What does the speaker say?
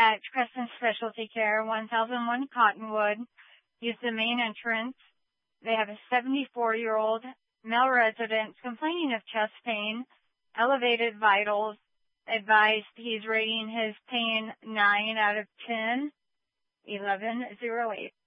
at Crescent Specialty Care, 1001 Cottonwood. Use the main entrance. They have a 74-year-old male resident complaining of chest pain, elevated vitals. Advised he's rating his pain 9 out of 10, 1108.